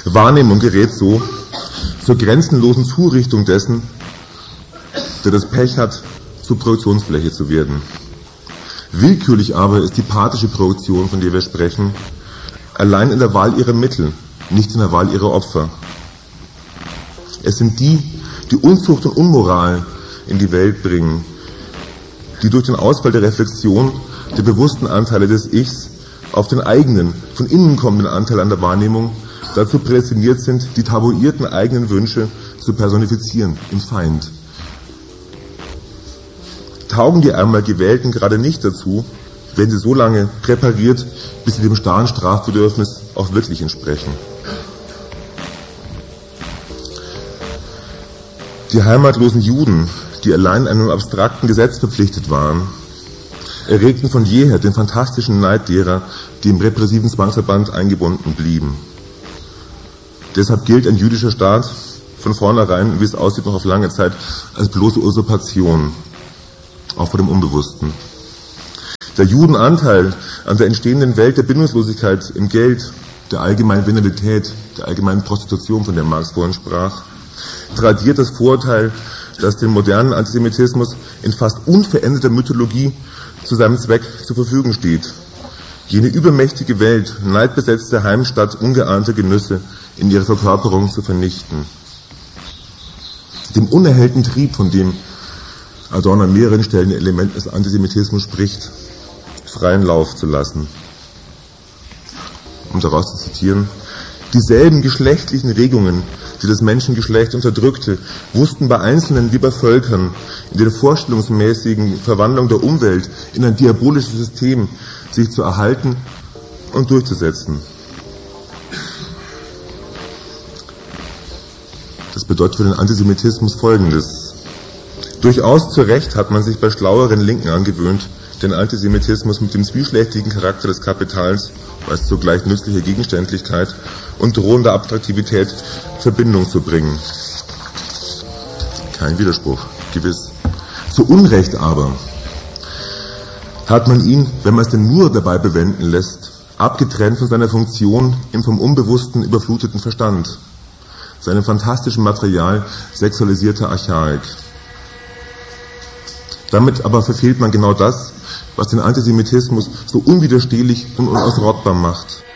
Wahrnehmung gerät so zur grenzenlosen Zurichtung dessen, der das Pech hat, zur Projektionsfläche zu werden. Willkürlich aber ist die pathische Projektion, von der wir sprechen, allein in der Wahl ihrer Mittel, nicht in der Wahl ihrer Opfer. Es sind die Unzucht und Unmoral in die Welt bringen, die durch den Ausfall der Reflexion der bewussten Anteile des Ichs auf den eigenen, von innen kommenden Anteil an der Wahrnehmung dazu prädestiniert sind, die tabuierten eigenen Wünsche zu personifizieren im Feind. Taugen die einmal Gewählten gerade nicht dazu, werden sie so lange präpariert, bis sie dem starren Strafbedürfnis auch wirklich entsprechen. Die heimatlosen Juden, die allein einem abstrakten Gesetz verpflichtet waren, erregten von jeher den fantastischen Neid derer, die im repressiven Zwangsverband eingebunden blieben. Deshalb gilt ein jüdischer Staat von vornherein, wie es aussieht, noch auf lange Zeit als bloße Usurpation, auch vor dem Unbewussten. Der Judenanteil an der entstehenden Welt der Bindungslosigkeit im Geld, der allgemeinen Venalität, der allgemeinen Prostitution, von der Marx vorhin sprach, tradiert das Vorurteil, das den modernen Antisemitismus in fast unveränderter Mythologie zu seinem Zweck zur Verfügung steht. Jene übermächtige Welt, neidbesetzte Heimstatt ungeahnter Genüsse in ihrer Verkörperung zu vernichten. Dem unerhellten Trieb, von dem Adorno an mehreren Stellen Elementen des Antisemitismus spricht, freien Lauf zu lassen. Um daraus zu zitieren: Dieselben geschlechtlichen Regungen, die das Menschengeschlecht unterdrückte, wussten bei Einzelnen wie bei Völkern in der vorstellungsmäßigen Verwandlung der Umwelt in ein diabolisches System sich zu erhalten und durchzusetzen. Das bedeutet für den Antisemitismus Folgendes: Durchaus zu Recht hat man sich bei schlaueren Linken angewöhnt, den Antisemitismus mit dem zwiespältigen Charakter des Kapitals als zugleich nützliche Gegenständlichkeit und drohender Abstraktivität in Verbindung zu bringen. Kein Widerspruch, gewiss. Zu Unrecht aber hat man ihn, wenn man es denn nur dabei bewenden lässt, abgetrennt von seiner Funktion im vom Unbewussten überfluteten Verstand, seinem fantastischen Material sexualisierter Archaik. Damit aber verfehlt man genau das, was den Antisemitismus so unwiderstehlich und unausrottbar macht.